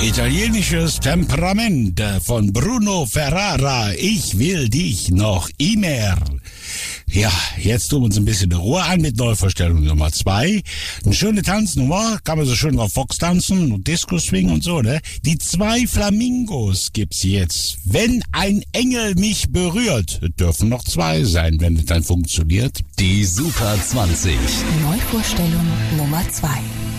Italienisches Temperament von Bruno Ferrara. Ich will dich noch immer. Ja, jetzt tun wir uns ein bisschen Ruhe an mit Neuvorstellung Nummer 2. Eine schöne Tanznummer, kann man so schön auf Fox tanzen und Disco Swing und so, ne? Die 2 Flamingos gibt's jetzt. Wenn ein Engel mich berührt, dürfen noch 2 sein, wenn es dann funktioniert. Die Super 20. Neuvorstellung Nummer 2.